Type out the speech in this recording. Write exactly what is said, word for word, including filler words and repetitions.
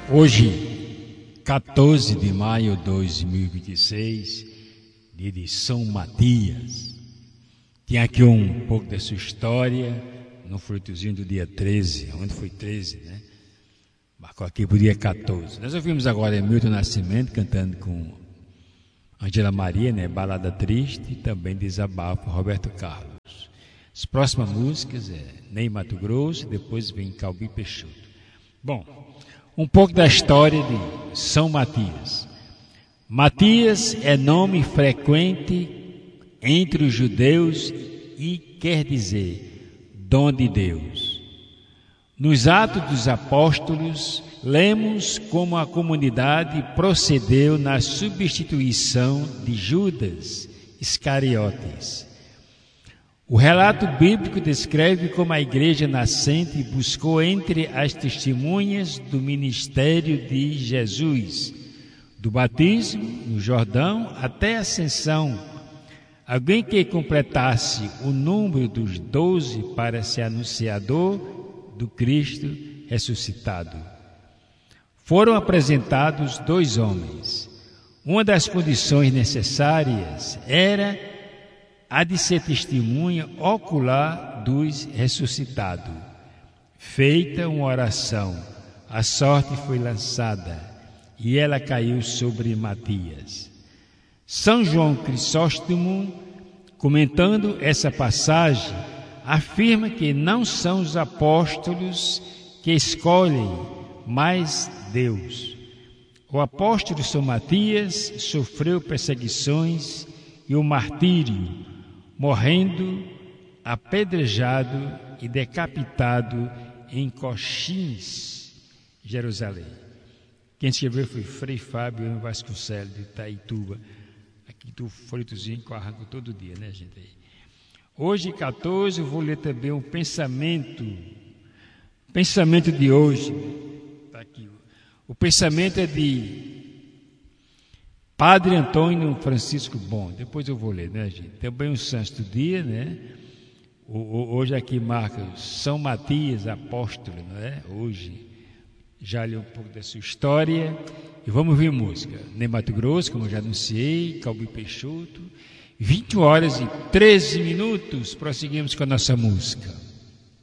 Hoje, quatorze de maio de dois mil e vinte e seis, dia de São Matias. Tinha aqui um pouco da sua história, no frutozinho do dia treze, onde foi treze, né? Marcou aqui para o dia quatorze. Nós ouvimos agora Milton Nascimento cantando com Angela Maria, né? Balada Triste, e também Desabafo, Roberto Carlos. As próximas músicas é Ney Matogrosso, depois vem Calbi Peixoto. Bom, um pouco da história de São Matias. Matias é nome frequente entre os judeus e quer dizer dom de Deus. Nos Atos dos Apóstolos, lemos como a comunidade procedeu na substituição de Judas Iscariotes. O relato bíblico descreve como a igreja nascente buscou entre as testemunhas do ministério de Jesus, do batismo no Jordão até a ascensão, alguém que completasse o número dos doze para ser anunciador do Cristo ressuscitado. Foram apresentados dois homens. Uma das condições necessárias era a de ser testemunha ocular dos ressuscitados. Feita uma oração, a sorte foi lançada e ela caiu sobre Matias. São João Crisóstomo, comentando essa passagem, afirma que não são os apóstolos que escolhem, mas Deus. O apóstolo São Matias sofreu perseguições e o martírio, morrendo apedrejado e decapitado em Coxins, Jerusalém. Quem escreveu foi Frei Fábio Vasconcelos, de Itaituba. Aqui do folhetozinho que eu arranco todo dia, né, gente? Hoje, quatorze, eu vou ler também um pensamento. Pensamento de hoje. Está aqui. O pensamento é de Padre Antônio Francisco Bon. Depois eu vou ler, né, gente? Também um santo do dia, né? Hoje aqui marca São Matias, apóstolo, não é? Hoje já li um pouco da sua história e vamos ouvir música. Ney Matogrosso, como eu já anunciei, Calbi Peixoto. vinte horas e treze minutos, prosseguimos com a nossa música.